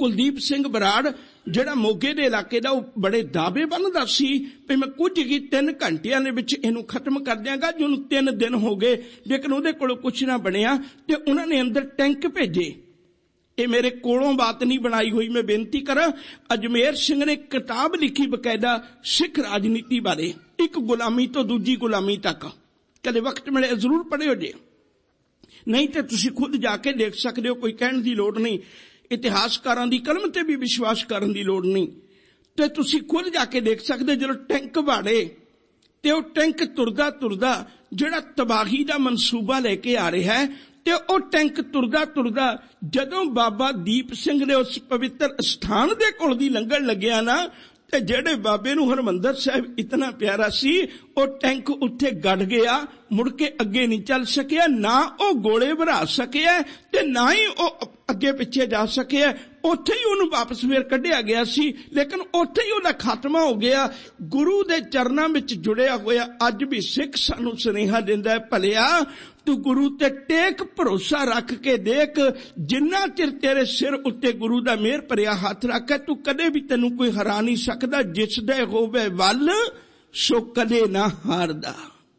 ਕੁਲਦੀਪ ਸਿੰਘ ਬਰਾੜ ਜਿਹੜਾ ਮੋਗੇ ਦੇ ਇਲਾਕੇ ਦਾ, ਉਹ ਬੜੇ ਦਾਅਵੇ ਬੰਨਦਾ ਸੀ ਵੀ ਮੈਂ ਕੁਝ ਹੀ 3 ਘੰਟਿਆਂ ਦੇ ਵਿੱਚ ਇਹਨੂੰ ਖਤਮ ਕਰ ਦਿਆਂਗਾ। ਜਿਹਨੂੰ 3 ਦਿਨ ਹੋ ਗਏ, ਲੇਕਿਨ ਉਹਦੇ ਕੋਲੋਂ ਕੁਛ ਨਾ ਬਣਿਆ ਤੇ ਉਹਨਾਂ ਨੇ ਅੰਦਰ ਟੈਂਕ ਭੇਜੇ। ਇਹ ਮੇਰੇ ਕੋਲੋਂ ਬਾਤ ਨਹੀਂ ਬਣਾਈ ਹੋਈ, ਮੈਂ ਬੇਨਤੀ ਕਰਾਂ। ਅਜਮੇਰ ਸਿੰਘ ਨੇ ਕਿਤਾਬ ਲਿਖੀ ਬਕਾਇਦਾ ਸਿੱਖ ਰਾਜਨੀਤੀ ਬਾਰੇ, ਇੱਕ ਗੁਲਾਮੀ ਤੋਂ ਦੂਜੀ ਗੁਲਾਮੀ ਤੱਕ। ਕਦੇ ਵਕਤ ਮਿਲੇ ਜ਼ਰੂਰ ਪੜ੍ਹਿਓ ਜੇ, ਨਹੀਂ ਤੇ ਤੁਸੀਂ ਖੁਦ ਜਾ ਕੇ ਦੇਖ ਸਕਦੇ ਹੋ, ਕੋਈ ਕਹਿਣ ਦੀ ਲੋੜ ਨਹੀਂ। ਇਤਿਹਾਸਕਾਰਾਂ ਦੀ ਕਲਮ ਤੇ ਵੀ ਵਿਸ਼ਵਾਸ ਕਰਨ ਦੀ ਲੋੜ ਨਹੀਂ, ਤੇ ਤੁਸੀਂ ਖੁਦ ਜਾ ਕੇ ਦੇਖ ਸਕਦੇ। ਜਦੋਂ ਟੈਂਕ ਵਾੜੇ ਤੇ ਉਹ ਟੈਂਕ ਤੁਰਦਾ ਤੁਰਦਾ ਜਿਹੜਾ ਤਬਾਹੀ ਦਾ ਮਨਸੂਬਾ ਲੈ ਕੇ ਆ ਰਿਹਾ ਹੈ, ਤੇ ਉਹ ਟੈਂਕ ਤੁਰਦਾ ਤੁਰਦਾ ਜਦੋਂ ਬਾਬਾ ਦੀਪ ਸਿੰਘ ਨੇ ਉਸ ਪਵਿੱਤਰ ਸਥਾਨ ਦੇ ਕੋਲ ਦੀ ਲੰਘਣ ਲੱਗਿਆ ਨਾ, ਤੇ ਜਿਹੜੇ ਬਾਬੇ ਨੂੰ ਹਰਿਮੰਦਰ ਸਾਹਿਬ ਇਤਨਾ ਪਿਆਰਾ ਸੀ, ਉਹ ਟੈਂਕ ਉੱਥੇ ਗੜ ਗਿਆ, ਮੁੜ ਕੇ ਅੱਗੇ ਨਹੀਂ ਚੱਲ ਸਕਿਆ। ਨਾ ਉਹ ਗੋਲੇ ਭਰਾ ਸਕਿਆ ਤੇ ਨਾ ਹੀ ਉਹ ਅੱਗੇ ਪਿੱਛੇ ਜਾ ਸਕਿਆ। ਉੱਥੇ ਹੀ ਉਹਨੂੰ ਵਾਪਸ ਫੇਰ ਕੱਢਿਆ ਗਿਆ ਸੀ, ਲੇਕਿਨ ਉੱਥੇ ਹੀ ਉਹਦਾ ਖਾਤਮਾ ਹੋ ਗਿਆ। ਗੁਰੂ ਦੇ ਚਰਨਾਂ ਵਿੱਚ ਜੁੜਿਆ ਹੋਇਆ ਅੱਜ ਵੀ ਸਿੱਖ ਸਾਨੂੰ ਸੁਨੇਹਾ ਦਿੰਦਾ ਹੈ, ਭਲਿਆ ਤੂੰ ਗੁਰੂ ਤੇ ਟੇਕ ਭਰੋਸਾ ਰੱਖ ਕੇ ਦੇਖ, ਜਿੰਨਾ ਚਿਰ ਤੇਰੇ ਸਿਰ ਉੱਤੇ ਗੁਰੂ ਦਾ ਮਿਹਰ ਭਰਿਆ ਹੱਥ ਰੱਖੇ, ਤੂੰ ਕਦੇ ਵੀ ਤੈਨੂੰ ਕੋਈ ਹਰਾ ਨਹੀਂ ਸਕਦਾ। ਜਿਸ ਦੇ ਹੋਵੇ ਵੱਲ ਸੋ ਕਦੇ ਨਾ ਹਾਰਦਾ।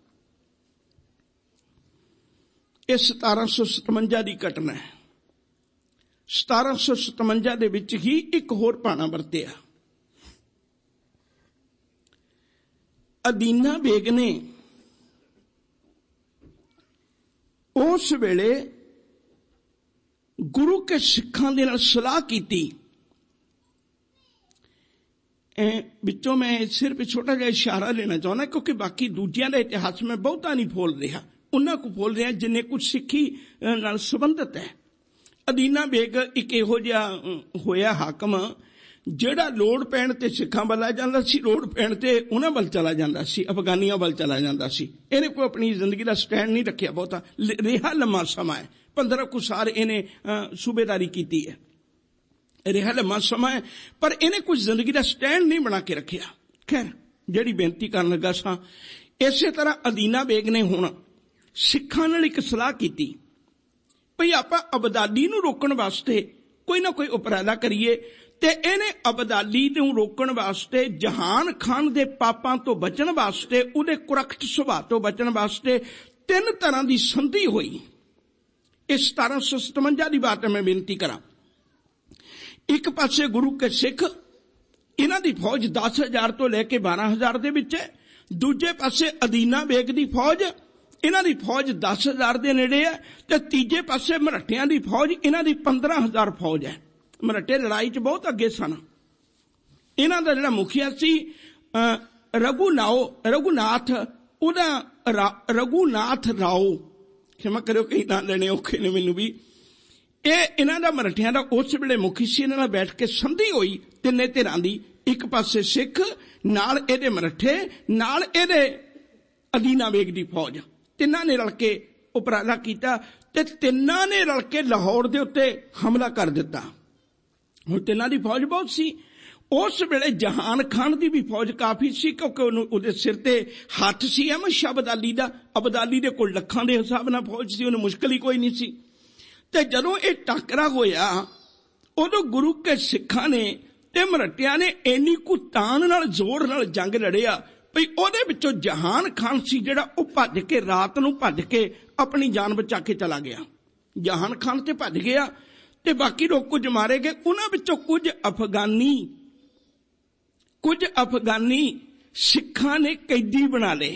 ਇਹ 1757 ਦੀ ਘਟਨਾ ਹੈ। 1757 ਦੇ ਵਿੱਚ ਹੀ ਇੱਕ ਹੋਰ ਭਾਣਾ ਵਰਤਿਆ। ਅਦੀਨਾ ਬੇਗ ਨੇ ਉਸ ਵੇਲੇ ਗੁਰੂ ਕੇ ਸਿੱਖਾਂ ਦੇ ਨਾਲ ਸਲਾਹ ਕੀਤੀ। ਵਿੱਚੋਂ ਮੈਂ ਸਿਰਫ ਛੋਟਾ ਜਿਹਾ ਇਸ਼ਾਰਾ ਲੈਣਾ ਚਾਹੁੰਦਾ, ਕਿਉਂਕਿ ਬਾਕੀ ਦੂਜਿਆਂ ਦਾ ਇਤਿਹਾਸ ਮੈਂ ਬਹੁਤਾ ਨਹੀਂ ਫੋਲ ਰਿਹਾ, ਉਹਨਾਂ ਕੋ ਫੋਲ ਰਿਹਾ ਜਿੰਨੇ ਕੁਝ ਸਿੱਖੀ ਨਾਲ ਸੰਬੰਧਿਤ ਹੈ। ਅਦੀਨਾ ਬੇਗ ਇੱਕ ਇਹੋ ਜਿਹਾ ਹੋਇਆ ਹਾਕਮ ਜਿਹੜਾ ਲੋੜ ਪੈਣ ਤੇ ਸਿੱਖਾਂ ਵੱਲ ਆ ਜਾਂਦਾ ਸੀ, ਲੋੜ ਪੈਣ ਤੇ ਉਹਨਾਂ ਵੱਲ ਚਲਾ ਜਾਂਦਾ ਸੀ, ਅਫਗਾਨੀਆਂ ਵੱਲ ਚਲਾ ਜਾਂਦਾ ਸੀ। ਇਹਨੇ ਕੋਈ ਆਪਣੀ ਜ਼ਿੰਦਗੀ ਦਾ ਸਟੈਂਡ ਨਹੀਂ ਰੱਖਿਆ ਬਹੁਤਾ, ਰਿਹਾ ਲੰਮਾ ਸਮਾਂ ਹੈ, 15 ਕੁ ਸਾਲ ਇਹਨੇ ਸੂਬੇਦਾਰੀ ਕੀਤੀ ਹੈ, ਰਿਹਾ ਲੰਮਾ ਸਮਾਂ ਹੈ, ਪਰ ਇਹਨੇ ਕੁਝ ਜ਼ਿੰਦਗੀ ਦਾ ਸਟੈਂਡ ਨਹੀਂ ਬਣਾ ਕੇ ਰੱਖਿਆ। ਖੈਰ, ਜਿਹੜੀ ਬੇਨਤੀ ਕਰਨ ਲੱਗਾ ਸਾਂ, ਇਸੇ ਤਰ੍ਹਾਂ ਅਦੀਨਾ ਬੇਗ ਨੇ ਹੁਣ ਸਿੱਖਾਂ ਨਾਲ ਇੱਕ ਸਲਾਹ ਕੀਤੀ ਭਈ ਆਪਾਂ ਅਬਦਾਲੀ ਨੂੰ ਰੋਕਣ ਵਾਸਤੇ ਕੋਈ ਨਾ ਕੋਈ ਉਪਰਾਲਾ ਕਰੀਏ। ਤੇ ਇਹਨੇ ਅਬਦਾਲੀ ਨੂੰ ਰੋਕਣ ਵਾਸਤੇ, ਜਹਾਨ ਖਾਨ ਦੇ ਪਾਪਾਂ ਤੋਂ ਬਚਣ ਵਾਸਤੇ, ਉਹਦੇ ਕੁਰਖਤ ਸੁਭਾਅ ਤੋਂ ਬਚਣ ਵਾਸਤੇ 3 ਤਰ੍ਹਾਂ ਦੀ ਸੰਧੀ ਹੋਈ। ਇਹ 1757 ਦੀ ਬਾਤ ਹੈ, ਮੈਂ ਬੇਨਤੀ ਕਰਾਂ। ਇੱਕ ਪਾਸੇ ਗੁਰੂ ਕੇ ਸਿੱਖ, ਇਹਨਾਂ ਦੀ ਫੌਜ 10,000 ਤੋਂ ਲੈ ਕੇ 12,000 ਦੇ ਵਿੱਚ ਹੈ। ਦੂਜੇ ਪਾਸੇ ਅਦੀਨਾ ਬੇਗ ਦੀ ਫੌਜ, ਇਹਨਾਂ ਦੀ ਫੌਜ 10,000 ਦੇ ਨੇੜੇ ਹੈ। ਤੇ ਤੀਜੇ ਪਾਸੇ ਮਰਾਠਿਆਂ ਦੀ ਫੌਜ, ਇਹਨਾਂ ਦੀ 15,000 ਫੌਜ ਹੈ। ਮਰਾਠੇ ਲੜਾਈ 'ਚ ਬਹੁਤ ਅੱਗੇ ਸਨ। ਇਹਨਾਂ ਦਾ ਜਿਹੜਾ ਮੁਖੀਆ ਸੀ ਰਘੂਨਾਥ, ਉਹਦਾ ਰਘੂਨਾਥ ਰਾਓ, ਖਿਮਾ ਕਰਿਓ ਕਈ ਨਾਂ ਲੈਣੇ ਔਖੇ ਨੇ ਮੈਨੂੰ ਵੀ। ਇਹ ਇਹਨਾਂ ਦਾ ਮਰਾਠਿਆਂ ਦਾ ਉਸ ਵੇਲੇ ਮੁਖੀ ਸੀ। ਇਹਨਾਂ ਨਾਲ ਬੈਠ ਕੇ ਸੰਧੀ ਹੋਈ ਤਿੰਨੇ ਧਿਰਾਂ ਦੀ, ਇੱਕ ਪਾਸੇ ਸਿੱਖ, ਨਾਲ ਇਹਦੇ ਮਰਾਠੇ, ਨਾਲ ਇਹਦੇ ਅਦੀਨਾ ਬੇਗ ਦੀ ਫੌਜ। ਤਿੰਨਾਂ ਨੇ ਰਲ ਕੇ ਉਪਰਾਲਾ ਕੀਤਾ ਤੇ ਤਿੰਨਾਂ ਨੇ ਰਲ ਕੇ ਲਾਹੌਰ ਦੇ ਉੱਤੇ ਹਮਲਾ ਕਰ ਦਿੱਤਾ। ਹੁਣ ਤਿੰਨਾਂ ਦੀ ਫੌਜ ਬਹੁਤ ਸੀ। ਉਸ ਵੇਲੇ ਜਹਾਨ ਖਾਨ ਦੀ ਵੀ ਫੌਜ ਕਾਫੀ ਸੀ, ਕਿਉਂਕਿ ਉਹਦੇ ਸਿਰ ਤੇ ਹੱਥ ਸੀ ਅਹਿਮਦ ਅਬਦਾਲੀ ਦਾ। ਅਬਦਾਲੀ ਦੇ ਕੋਲ ਲੱਖਾਂ ਦੇ ਹਿਸਾਬ ਨਾਲ ਫੌਜ ਸੀ, ਉਹਨੂੰ ਮੁਸ਼ਕਿਲ ਹੀ ਕੋਈ ਨਹੀਂ ਸੀ। ਤੇ ਜਦੋਂ ਇਹ ਟਾਕਰਾ ਹੋਇਆ, ਉਦੋਂ ਗੁਰੂ ਕੇ ਸਿੱਖਾਂ ਨੇ ਤੇ ਮਰਾਠਿਆਂ ਨੇ ਇੰਨੀ ਕੁ ਤਾਣ ਨਾਲ, ਜ਼ੋਰ ਨਾਲ ਜੰਗ ਲੜਿਆ ਭਈ ਉਹਦੇ ਵਿੱਚੋਂ ਜਹਾਨ ਖਾਨ ਸੀ ਜਿਹੜਾ, ਉਹ ਭੱਜ ਕੇ, ਰਾਤ ਨੂੰ ਭੱਜ ਕੇ ਆਪਣੀ ਜਾਨ ਬਚਾ ਕੇ ਚਲਾ ਗਿਆ। ਜਹਾਨ ਖਾਨ ਤੇ ਭੱਜ ਗਿਆ ਤੇ ਬਾਕੀ ਲੋਕ ਕੁਝ ਮਾਰੇ ਗਏ। ਉਹਨਾਂ ਵਿੱਚੋਂ ਕੁਝ ਅਫਗਾਨੀ ਸਿੱਖਾਂ ਨੇ ਕੈਦੀ ਬਣਾ ਲਏ।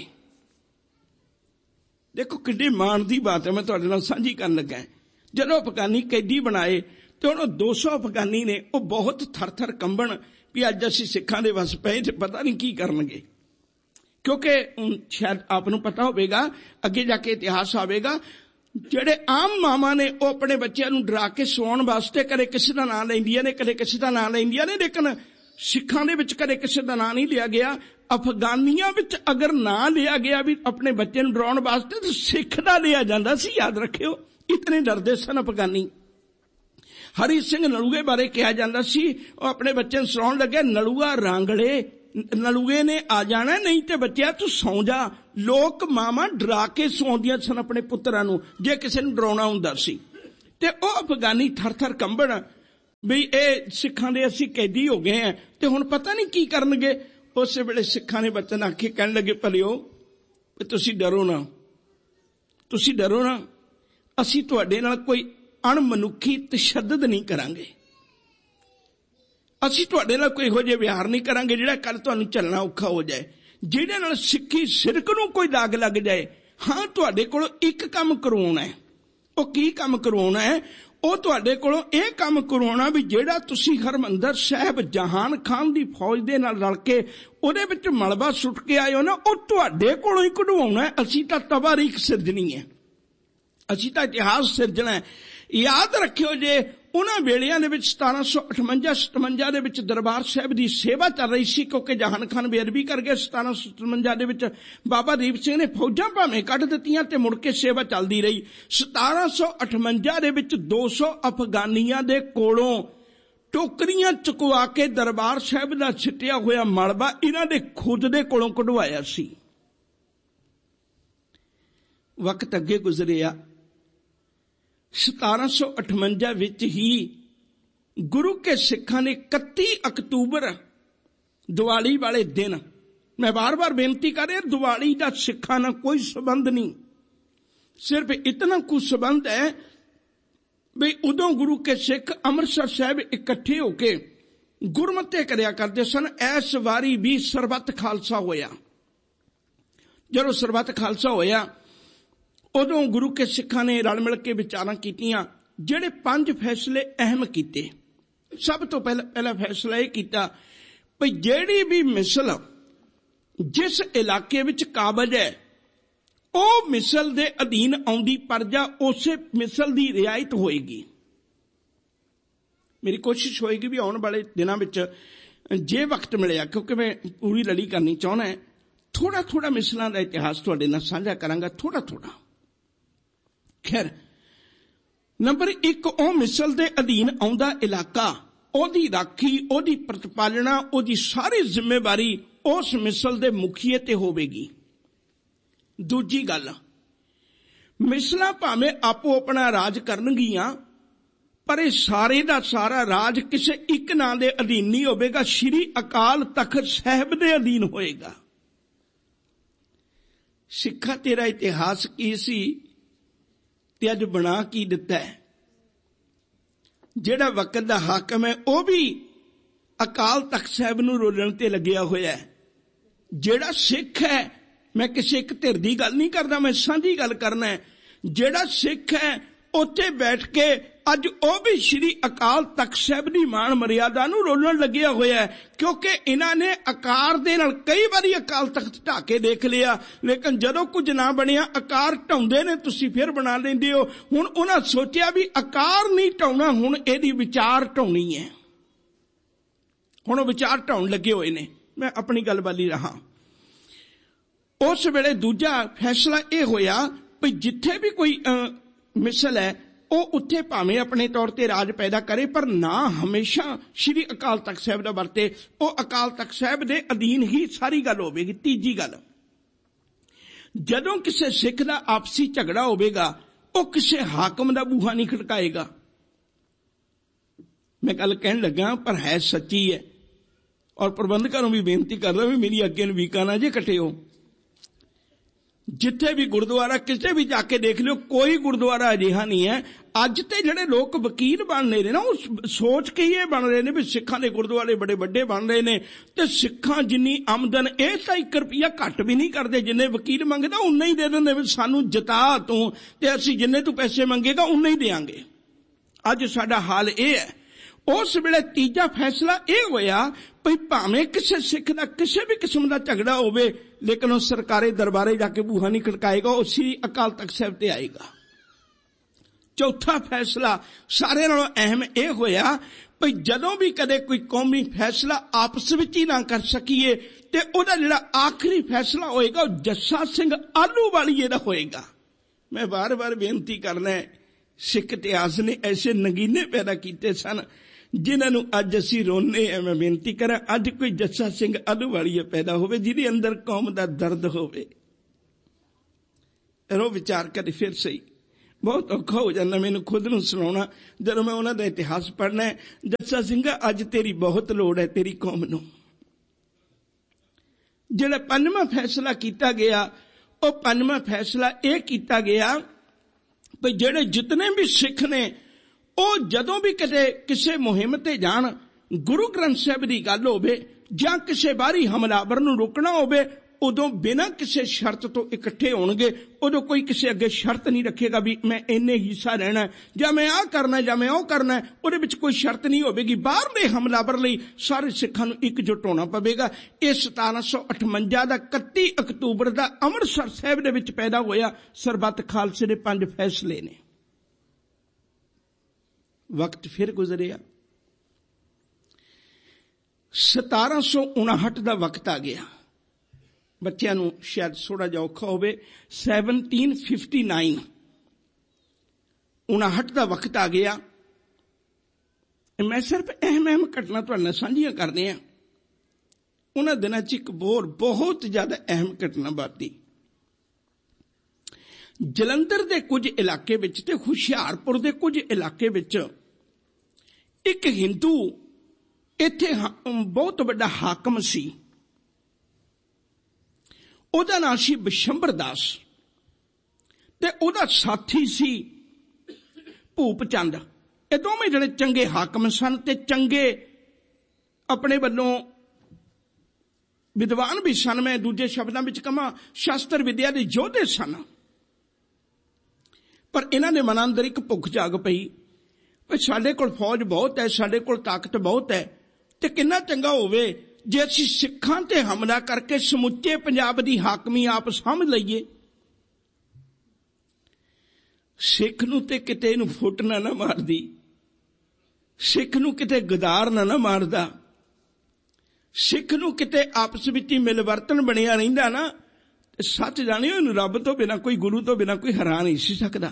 ਦੇਖੋ ਕਿੱਡੀ ਮਾਣ ਦੀ ਬਾਤ ਹੈ, ਮੈਂ ਤੁਹਾਡੇ ਨਾਲ ਸਾਂਝੀ ਕਰਨ ਲੱਗਾ। ਜਦੋਂ ਅਫਗਾਨੀ ਕੈਦੀ ਬਣਾਏ ਤੇ ਉਹਨੂੰ 200 ਅਫਗਾਨੀ ਨੇ, ਉਹ ਬਹੁਤ ਥਰ-ਥਰ ਕੰਬਣ ਵੀ ਅੱਜ ਅਸੀਂ ਸਿੱਖਾਂ ਦੇ ਵਸ ਪਏ ਤੇ ਪਤਾ ਨਹੀਂ ਕੀ ਕਰਨਗੇ। ਕਿਉਂਕਿ ਸ਼ਾਇਦ ਆਪ ਨੂੰ ਪਤਾ ਹੋਵੇਗਾ, ਅੱਗੇ ਜਾ ਕੇ ਇਤਿਹਾਸ ਆਵੇਗਾ, ਜਿਹੜੇ ਆਮ ਮਾਵਾਂ ਨੇ ਉਹ ਆਪਣੇ ਬੱਚਿਆਂ ਨੂੰ ਡਰਾ ਕੇ ਸਵਾਉਣ ਵਾਸਤੇ ਕਦੇ ਕਿਸੇ ਦਾ ਨਾਂ ਲੈਂਦੀਆਂ ਨੇ, ਕਦੇ ਕਿਸੇ ਦਾ ਨਾਂ ਲੈਂਦੀਆਂ ਨੇ, ਲੇਕਿਨ ਸਿੱਖਾਂ ਦੇ ਵਿੱਚ ਕਦੇ ਕਿਸੇ ਦਾ ਨਾਂ ਨਹੀਂ ਲਿਆ ਗਿਆ। ਅਫਗਾਨੀਆਂ ਵਿੱਚ ਅਗਰ ਨਾਂ ਲਿਆ ਗਿਆ ਵੀ ਆਪਣੇ ਬੱਚੇ ਨੂੰ ਡਰਾਉਣ ਵਾਸਤੇ, ਤਾਂ ਸਿੱਖ ਦਾ ਲਿਆ ਜਾਂਦਾ ਸੀ, ਯਾਦ ਰੱਖਿਓ। ਇਤਨੇ ਡਰਦੇ ਸਨ ਅਫਗਾਨੀ। ਹਰੀ ਸਿੰਘ ਨਲੂਏ ਬਾਰੇ ਕਿਹਾ ਜਾਂਦਾ ਸੀ, ਉਹ ਆਪਣੇ ਬੱਚੇ ਨੂੰ ਸੁਣਾਉਣ ਲੱਗਿਆ, ਨਲੂਆ ਰਾਂਗੜੇ, ਨਲੂਏ ਨੇ ਆ ਜਾਣਾ, ਨਹੀਂ ਤੇ ਬੱਚਿਆ ਤੂੰ ਸੌਂ ਜਾ। ਲੋਕ ਮਾਵਾਂ ਡਰਾ ਕੇ ਸੌਂਦੀਆਂ ਸਨ ਆਪਣੇ ਪੁੱਤਰਾਂ ਨੂੰ, ਜੇ ਕਿਸੇ ਨੂੰ ਡਰਾਉਣਾ ਹੁੰਦਾ ਸੀ। ਤੇ ਉਹ ਅਫਗਾਨੀ ਥਰ-ਥਰ ਕੰਬਣ ਵੀ ਇਹ ਸਿੱਖਾਂ ਦੇ ਅਸੀਂ ਕੈਦੀ ਹੋ ਗਏ ਹਾਂ ਤੇ ਹੁਣ ਪਤਾ ਨਹੀਂ ਕੀ ਕਰਨਗੇ। ਉਸੇ ਵੇਲੇ ਸਿੱਖਾਂ ਨੇ ਬਚਨ ਆਖੇ, ਕਹਿਣ ਲੱਗੇ, ਭਲਿਓ ਤੁਸੀਂ ਡਰੋ ਨਾ, ਤੁਸੀਂ ਡਰੋ ਨਾ, ਅਸੀਂ ਤੁਹਾਡੇ ਨਾਲ ਕੋਈ ਅਣਮਨੁੱਖੀ ਤਸ਼ੱਦਦ ਨਹੀਂ ਕਰਾਂਗੇ, ਅਸੀਂ ਤੁਹਾਡੇ ਨਾਲ ਕੋਈ ਇਹੋ ਜਿਹੇ ਵਿਹਾਰ ਨਹੀਂ ਕਰਾਂਗੇ ਜਿਹੜਾ ਕੱਲ ਤੁਹਾਨੂੰ ਚੱਲਣਾ ਔਖਾ ਹੋ ਜਾਏ, ਜਿਹਦੇ ਨਾਲ ਸਿੱਖੀ ਸਿਰਕ ਨੂੰ ਕੋਈ ਦਾਗ ਲੱਗ ਜਾਏ। ਹਾਂ, ਤੁਹਾਡੇ ਕੋਲੋਂ ਇੱਕ ਕੰਮ ਕਰਵਾਉਣਾ ਹੈ। ਉਹ ਕੀ ਕੰਮ ਕਰਵਾਉਣਾ ਹੈ? ਉਹ ਤੁਹਾਡੇ ਕੋਲੋਂ ਇਹ ਕੰਮ ਕਰਵਾਉਣਾ ਵੀ ਜਿਹੜਾ ਤੁਸੀਂ ਹਰਮੰਦਰ ਸਾਹਿਬ ਜਹਾਨ ਖਾਨ ਦੀ ਫੌਜ ਦੇ ਨਾਲ ਰਲ ਕੇ ਉਹਦੇ ਵਿੱਚ ਮਲਬਾ ਸੁੱਟ ਕੇ ਆਏ ਹੋ ਨਾ, ਉਹ ਤੁਹਾਡੇ ਕੋਲੋਂ ਹੀ ਕਢਵਾਉਣਾ ਹੈ। ਅਸੀਂ ਤਾਂ ਤਵਾਰੀਖ ਸਿਰਜਣੀ ਹੈ, ਅਸੀਂ ਤਾਂ ਇਤਿਹਾਸ ਸਿਰਜਣਾ ਹੈ। ਯਾਦ ਰੱਖਿਓ, ਜੇ ਉਹਨਾਂ ਵੇਲਿਆਂ ਦੇ ਵਿੱਚ 1758-57 ਦੇ ਵਿੱਚ ਦਰਬਾਰ ਸਾਹਿਬ ਦੀ ਸੇਵਾ ਚੱਲ ਰਹੀ ਸੀ, ਕਿਉਂਕਿ ਜਹਾਨ ਖਾਨ ਬੇਅਦਬੀ ਕਰ ਗਏ। 1757 ਦੇ ਵਿੱਚ ਬਾਬਾ ਦੀਪ ਸਿੰਘ ਨੇ ਫੌਜਾਂ ਭਾਵੇਂ ਕੱਢ ਦਿੱਤੀਆਂ ਤੇ ਮੁੜ ਕੇ ਸੇਵਾ ਚੱਲਦੀ ਰਹੀ। 1758 ਦੇ ਵਿੱਚ 200 ਅਫਗਾਨੀਆਂ ਦੇ ਕੋਲੋਂ ਟੋਕਰੀਆਂ ਚੁਕਵਾ ਕੇ ਦਰਬਾਰ ਸਾਹਿਬ ਦਾ ਛਿੱਟਿਆ ਹੋਇਆ ਮਲਬਾ ਇਹਨਾਂ ਦੇ ਖੁਦ ਦੇ ਕੋਲੋਂ ਕਢਵਾਇਆ ਸੀ। ਵਕਤ ਅੱਗੇ ਗੁਜ਼ਰਿਆ। 1758 ਵਿੱਚ ਹੀ ਗੁਰੂ ਕੇ ਸਿੱਖਾਂ ਨੇ 31 ਅਕਤੂਬਰ ਦੀਵਾਲੀ ਵਾਲੇ ਦਿਨ, ਮੈਂ ਬਾਰ-ਬਾਰ ਬੇਨਤੀ ਕਰ ਰਿਹਾ, ਦੀਵਾਲੀ ਦਾ ਸਿੱਖਾਂ ਨਾਲ ਕੋਈ ਸੰਬੰਧ ਨਹੀਂ, ਸਿਰਫ ਇਤਨਾ ਕੁ ਸੰਬੰਧ ਹੈ ਵੀ ਉਦੋਂ ਗੁਰੂ ਕੇ ਸਿੱਖ ਅੰਮ੍ਰਿਤਸਰ ਸਾਹਿਬ ਇਕੱਠੇ ਹੋ ਕੇ ਗੁਰਮਤਿ ਕਰਿਆ ਕਰਦੇ ਸਨ। ਇਸ ਵਾਰੀ ਵੀ ਸਰਬੱਤ ਖਾਲਸਾ ਹੋਇਆ। ਜਦੋਂ ਸਰਬੱਤ ਖਾਲਸਾ ਹੋਇਆ ਉਦੋਂ ਗੁਰੂ ਕੇ ਸਿੱਖਾਂ ਨੇ ਰਲ ਮਿਲ ਕੇ ਵਿਚਾਰਾਂ ਕੀਤੀਆਂ। ਜਿਹੜੇ 5 ਫੈਸਲੇ ਅਹਿਮ ਕੀਤੇ, ਸਭ ਤੋਂ ਪਹਿਲਾ ਫੈਸਲਾ ਇਹ ਕੀਤਾ ਵੀ ਜਿਹੜੀ ਵੀ ਮਿਸਲ ਜਿਸ ਇਲਾਕੇ ਵਿੱਚ ਕਾਬਜ਼ ਹੈ ਉਹ ਮਿਸਲ ਦੇ ਅਧੀਨ ਆਉਂਦੀ ਪ੍ਰਜਾ ਉਸੇ ਮਿਸਲ ਦੀ ਰਿਆਇਤ ਹੋਏਗੀ। ਮੇਰੀ ਕੋਸ਼ਿਸ਼ ਹੋਏਗੀ ਵੀ ਆਉਣ ਵਾਲੇ ਦਿਨਾਂ ਵਿੱਚ ਜੇ ਵਕਤ ਮਿਲਿਆ, ਕਿਉਂਕਿ ਮੈਂ ਪੂਰੀ ਲੜੀ ਕਰਨੀ ਚਾਹੁੰਦਾ, ਥੋੜਾ ਥੋੜਾ ਮਿਸਲਾਂ ਦਾ ਇਤਿਹਾਸ ਤੁਹਾਡੇ ਨਾਲ ਸਾਂਝਾ ਕਰਾਂਗਾ, ਥੋੜਾ ਥੋੜਾ। ਖੈਰ, ਨੰਬਰ 1, ਉਹ ਮਿਸਲ ਦੇ ਅਧੀਨ ਆਉਂਦਾ ਇਲਾਕਾ, ਉਹਦੀ ਰਾਖੀ, ਉਹਦੀ ਪ੍ਰਤਪਾਲਣਾ, ਉਹਦੀ ਸਾਰੀ ਜ਼ਿੰਮੇਵਾਰੀ ਉਸ ਮਿਸਲ ਦੇ ਮੁਖੀਏ ਤੇ ਹੋਵੇਗੀ। ਦੂਜੀ ਗੱਲ, ਮਿਸਲਾਂ ਭਾਵੇਂ ਆਪੋ ਆਪਣਾ ਰਾਜ ਕਰਨਗੀਆਂ, ਪਰ ਇਹ ਸਾਰੇ ਦਾ ਸਾਰਾ ਰਾਜ ਕਿਸੇ ਇੱਕ ਨਾਂ ਦੇ ਅਧੀਨ ਨਹੀਂ ਹੋਵੇਗਾ, ਸ਼੍ਰੀ ਅਕਾਲ ਤਖਤ ਸਾਹਿਬ ਦੇ ਅਧੀਨ ਹੋਏਗਾ। ਸਿੱਖਾ ਤੇਰਾ ਇਤਿਹਾਸ ਕੀ ਸੀ ਤੇ ਅੱਜ ਬਣਾ ਕੀ ਦਿੱਤਾ ਹੈ? ਜਿਹੜਾ ਵਕਤ ਦਾ ਹਾਕਮ ਹੈ ਉਹ ਵੀ ਅਕਾਲ ਤਖਤ ਸਾਹਿਬ ਨੂੰ ਰੋਲਣ ਤੇ ਲੱਗਿਆ ਹੋਇਆ ਹੈ। ਜਿਹੜਾ ਸਿੱਖ ਹੈ, ਮੈਂ ਕਿਸੇ ਇੱਕ ਧਿਰ ਦੀ ਗੱਲ ਨਹੀਂ ਕਰਦਾ, ਮੈਂ ਸਾਂਝੀ ਗੱਲ ਕਰਨਾ ਹੈ, ਜਿਹੜਾ ਸਿੱਖ ਹੈ ਉੱਥੇ ਬੈਠ ਕੇ ਅੱਜ ਉਹ ਵੀ ਸ਼੍ਰੀ ਅਕਾਲ ਤਖਤ ਸਾਹਿਬ ਦੀ ਮਾਣ ਮਰਿਆਦਾ ਨੂੰ ਰੋਲਣ ਲੱਗਿਆ ਹੋਇਆ ਹੈ। ਕਿਉਂਕਿ ਇਹਨਾਂ ਨੇ ਆਕਾਰ ਦੇ ਨਾਲ ਕਈ ਵਾਰੀ ਅਕਾਲ ਤਖਤ ਢਾਹ ਕੇ ਦੇਖ ਲਿਆ, ਲੇਕਿਨ ਜਦੋਂ ਕੁਝ ਨਾ ਬਣਿਆ ਆਕਾਰ ਢਾਉਂਦੇ ਨੇ, ਤੁਸੀਂ ਫਿਰ ਬਣਾ ਲੈਂਦੇ ਹੋ। ਹੁਣ ਉਹਨਾਂ ਸੋਚਿਆ ਵੀ ਆਕਾਰ ਨਹੀਂ ਢਾਉਣਾ, ਹੁਣ ਇਹਦੀ ਵਿਚਾਰ ਢਾਉਣੀ ਹੈ। ਹੁਣ ਉਹ ਵਿਚਾਰ ਢਾਉਣ ਲੱਗੇ ਹੋਏ ਨੇ। ਮੈਂ ਆਪਣੀ ਗੱਲ ਵਾਲੀ ਰਹਾ। ਉਸ ਵੇਲੇ ਦੂਜਾ ਫੈਸਲਾ ਇਹ ਹੋਇਆ ਵੀ ਜਿੱਥੇ ਵੀ ਕੋਈ ਮਿਸਲ ਹੈ ਉਹ ਉੱਥੇ ਭਾਵੇਂ ਆਪਣੇ ਤੌਰ ਤੇ ਰਾਜ ਪੈਦਾ ਕਰੇ, ਪਰ ਨਾ ਹਮੇਸ਼ਾ ਸ਼੍ਰੀ ਅਕਾਲ ਤਖਤ ਸਾਹਿਬ ਦਾ ਵਰਤੇ, ਉਹ ਅਕਾਲ ਤਖਤ ਸਾਹਿਬ ਦੇ ਅਧੀਨ ਹੀ ਸਾਰੀ ਗੱਲ ਹੋਵੇਗੀ। ਤੀਜੀ ਗੱਲ, ਜਦੋਂ ਕਿਸੇ ਸਿੱਖ ਦਾ ਆਪਸੀ ਝਗੜਾ ਹੋਵੇਗਾ ਉਹ ਕਿਸੇ ਹਾਕਮ ਦਾ ਬੂਹਾ ਨਹੀਂ ਖੜਕਾਏਗਾ। ਮੈਂ ਗੱਲ ਕਹਿਣ ਲੱਗਾ ਪਰ ਹੈ ਸੱਚੀ ਹੈ, ਔਰ ਪ੍ਰਬੰਧਕਾਂ ਨੂੰ ਵੀ ਬੇਨਤੀ ਕਰਦਾ ਵੀ ਮੇਰੀ ਅੱਗੇ ਨਵੀਕਾਂ ਨਾ ਜੇ ਕੱਟਿਓ। ਜਿੱਥੇ ਵੀ ਗੁਰਦੁਆਰਾ ਕਿਸੇ ਵੀ ਜਾ ਕੇ ਦੇਖ ਲਿਓ, ਕੋਈ ਗੁਰਦੁਆਰਾ ਅਜਿਹਾ ਨਹੀਂ ਹੈ। ਅੱਜ ਤੇ ਜਿਹੜੇ ਲੋਕ ਵਕੀਲ ਬਣ ਰਹੇ ਨੇ ਨਾ, ਉਹ ਸੋਚ ਕੇ ਹੀ ਇਹ ਬਣ ਰਹੇ ਨੇ ਵੀ ਸਿੱਖਾਂ ਦੇ ਗੁਰਦੁਆਰੇ ਬੜੇ ਵੱਡੇ ਬਣ ਰਹੇ ਨੇ, ਤੇ ਸਿੱਖਾਂ ਜਿੰਨੀ ਆਮਦਨ ਇਹ ਤਾਂ 1 ਰੁਪਈਆ ਘੱਟ ਵੀ ਨਹੀਂ ਕਰਦੇ, ਜਿੰਨੇ ਵਕੀਲ ਮੰਗਦਾ ਉਨਾ ਹੀ ਦੇ ਦਿੰਦੇ ਵੀ ਸਾਨੂੰ ਜਿਤਾ ਤੂੰ, ਤੇ ਅਸੀਂ ਜਿੰਨੇ ਤੂੰ ਪੈਸੇ ਮੰਗੇਗਾ ਉਨਾ ਹੀ ਦੇਵਾਂਗੇ। ਅੱਜ ਸਾਡਾ ਹਾਲ ਇਹ ਹੈ। ਉਸ ਵੇਲੇ ਤੀਜਾ ਫੈਸਲਾ ਇਹ ਹੋਇਆ ਵੀ ਭਾਵੇਂ ਕਿਸੇ ਸਿੱਖ ਦਾ ਕਿਸੇ ਵੀ ਕਿਸਮ ਦਾ ਝਗੜਾ ਹੋਵੇ, ਲੇਕਿਨ ਉਹ ਸਰਕਾਰੀ ਦਰਬਾਰੇ ਜਾ ਕੇ ਬੂਹਾ ਨਹੀਂ ਖੜਕਾਏਗਾ, ਉਹ ਸ੍ਰੀ ਅਕਾਲ ਤਖਤ ਸਾਹਿਬ ਤੇ ਆਏਗਾ। ਚੌਥਾ ਫੈਸਲਾ ਸਾਰਿਆਂ ਨਾਲੋਂ ਅਹਿਮ ਇਹ ਹੋਇਆ ਵੀ ਜਦੋਂ ਵੀ ਕਦੇ ਕੋਈ ਕੌਮੀ ਫੈਸਲਾ ਆਪਸ ਵਿੱਚ ਹੀ ਨਾ ਕਰ ਸਕੀਏ, ਤੇ ਉਹਦਾ ਜਿਹੜਾ ਆਖਰੀ ਫੈਸਲਾ ਹੋਏਗਾ ਉਹ ਜੱਸਾ ਸਿੰਘ ਆਹਲੂਵਾਲੀਏ ਦਾ ਹੋਏਗਾ। ਮੈਂ ਵਾਰ-ਵਾਰ ਬੇਨਤੀ ਕਰਨਾ, ਸਿੱਖ ਇਤਿਹਾਸ ਨੇ ਐਸੇ ਨਗੀਨੇ ਪੈਦਾ ਕੀਤੇ ਸਨ ਜਿਨ੍ਹਾਂ ਨੂੰ ਅੱਜ ਅਸੀਂ ਰੋਨੇ ਆ। ਮੈਂ ਬੇਨਤੀ ਕਰਾਂ, ਅੱਜ ਕੋਈ ਜੱਸਾ ਸਿੰਘ ਆਹਲੂਵਾਲੀਆ ਪੈਦਾ ਹੋਵੇ ਜਿਹਦੇ ਅੰਦਰ ਕੌਮ ਦਾ ਦਰਦ ਹੋਵੇ। ਇਹੋ ਵਿਚਾਰ ਕਰੇ ਫਿਰ ਸਹੀ। ਬਹੁਤ ਔਖਾ ਹੋ ਜਾਂਦਾ ਮੈਨੂੰ ਖੁਦ ਨੂੰ ਸੁਣਾਉਣਾ ਜਦੋਂ ਮੈਂ ਉਹਨਾਂ ਦਾ ਇਤਿਹਾਸ ਪੜ੍ਹਨਾ। ਜੱਸਾ ਸਿੰਘਾ, ਅੱਜ ਤੇਰੀ ਬਹੁਤ ਲੋੜ ਹੈ ਤੇਰੀ ਕੌਮ ਨੂੰ। ਜਿਹੜਾ 5ਵਾਂ ਫੈਸਲਾ ਕੀਤਾ ਗਿਆ, ਉਹ 5ਵਾਂ ਫੈਸਲਾ ਇਹ ਕੀਤਾ ਗਿਆ ਵੀ ਜਿਹੜੇ ਜਿਤਨੇ ਵੀ ਸਿੱਖ ਨੇ ਉਹ ਜਦੋਂ ਵੀ ਕਿਤੇ ਕਿਸੇ ਮੁਹਿੰਮ ਤੇ ਜਾਣ, ਗੁਰੂ ਗ੍ਰੰਥ ਸਾਹਿਬ ਦੀ ਗੱਲ ਹੋਵੇ ਜਾਂ ਕਿਸੇ ਬਾਹਰੀ ਹਮਲਾਵਰ ਨੂੰ ਰੋਕਣਾ ਹੋਵੇ, ਉਦੋਂ ਬਿਨਾਂ ਕਿਸੇ ਸ਼ਰਤ ਤੋਂ ਇਕੱਠੇ ਹੋਣਗੇ। ਉਦੋਂ ਕੋਈ ਕਿਸੇ ਅੱਗੇ ਸ਼ਰਤ ਨਹੀਂ ਰੱਖੇਗਾ ਵੀ ਮੈਂ ਇੰਨੇ ਹਿੱਸਾ ਰਹਿਣਾ ਜਾਂ ਮੈਂ ਆਹ ਕਰਨਾ ਜਾਂ ਮੈਂ ਉਹ ਕਰਨਾ। ਉਹਦੇ ਵਿੱਚ ਕੋਈ ਸ਼ਰਤ ਨਹੀਂ ਹੋਵੇਗੀ। ਬਾਹਰਲੇ ਹਮਲਾਵਰ ਲਈ ਸਾਰੇ ਸਿੱਖਾਂ ਨੂੰ ਇਕਜੁੱਟ ਹੋਣਾ ਪਵੇਗਾ। ਇਹ 1758 ਦਾ 31 ਅਕਤੂਬਰ ਦਾ ਅੰਮ੍ਰਿਤਸਰ ਸਾਹਿਬ ਦੇ ਵਿੱਚ ਪੈਦਾ ਹੋਇਆ। ਸਰਬੱਤ ਖਾਲਸੇ ਦੇ 5 ਫੈਸਲੇ ਨੇ। ਵਕਤ ਫਿਰ ਗੁਜ਼ਰਿਆ। 1759 ਦਾ ਵਕਤ ਆ ਗਿਆ। ਬੱਚਿਆਂ ਨੂੰ ਸ਼ਾਇਦ ਥੋੜਾ ਜਿਹਾ ਔਖਾ ਹੋਵੇ। 1759 59 ਦਾ ਵਕਤ ਆ ਗਿਆ। ਮੈਂ ਸਿਰਫ ਅਹਿਮ ਘਟਨਾ ਤੁਹਾਡੇ ਨਾਲ ਸਾਂਝੀਆਂ ਕਰਦੇ ਹਾਂ। ਉਹਨਾਂ ਦਿਨਾਂ 'ਚ ਇੱਕ ਬਹੁਤ ਜ਼ਿਆਦਾ ਅਹਿਮ ਘਟਨਾ ਵਾਪਰੀ। ਜਲੰਧਰ ਦੇ ਕੁਝ ਇਲਾਕੇ ਵਿੱਚ ਤੇ ਹੁਸ਼ਿਆਰਪੁਰ ਦੇ ਕੁਝ ਇਲਾਕੇ ਵਿੱਚ ਇੱਕ ਹਿੰਦੂ ਇੱਥੇ ਬਹੁਤ ਵੱਡਾ ਹਾਕਮ ਸੀ। ਉਹਦਾ ਨਾਂ ਸੀ ਬਿਸ਼ੰਬਰ ਦਾਸ ਤੇ ਉਹਦਾ ਸਾਥੀ ਸੀ ਭੂਪ ਚੰਦ। ਇਹ ਦੋਵੇਂ ਜਿਹੜੇ ਚੰਗੇ ਹਾਕਮ ਸਨ ਤੇ ਚੰਗੇ ਆਪਣੇ ਵੱਲੋਂ ਵਿਦਵਾਨ ਵੀ ਸਨ। ਮੈਂ ਦੂਜੇ ਸ਼ਬਦਾਂ ਵਿੱਚ ਕਹਾਂ ਸ਼ਾਸਤਰ ਵਿਦਿਆ ਦੇ ਯੋਧੇ ਸਨ। ਪਰ ਇਹਨਾਂ ਦੇ ਮਨਾਂ ਅੰਦਰ ਇੱਕ ਭੁੱਖ ਜਾਗ ਪਈ ਵੀ ਸਾਡੇ ਕੋਲ ਫੌਜ ਬਹੁਤ ਹੈ, ਸਾਡੇ ਕੋਲ ਤਾਕਤ ਬਹੁਤ ਹੈ, ਤੇ ਕਿੰਨਾ ਚੰਗਾ ਹੋਵੇ ਜੇ ਅਸੀਂ ਸਿੱਖਾਂ ਤੇ ਹਮਲਾ ਕਰਕੇ ਸਮੁੱਚੇ ਪੰਜਾਬ ਦੀ ਹਾਕਮੀ ਆਪ ਸਾਂਭ ਲਈਏ। ਸਿੱਖ ਨੂੰ ਤੇ ਕਿਤੇ ਇਹਨੂੰ ਫੁੱਟ ਨਾ ਮਾਰਦੀ, ਸਿੱਖ ਨੂੰ ਕਿਤੇ ਗਦਾਰ ਨਾ ਮਾਰਦਾ, ਸਿੱਖ ਨੂੰ ਕਿਤੇ ਆਪਸ ਵਿੱਚ ਹੀ ਮਿਲਵਰਤਨ ਬਣਿਆ ਰਹਿੰਦਾ ਨਾ, ਸੱਚ ਜਾਣਿਓ ਇਹਨੂੰ ਰੱਬ ਤੋਂ ਬਿਨਾਂ, ਕੋਈ ਗੁਰੂ ਤੋਂ ਬਿਨਾਂ ਕੋਈ ਹਰਾ ਨਹੀਂ ਸੀ ਸਕਦਾ।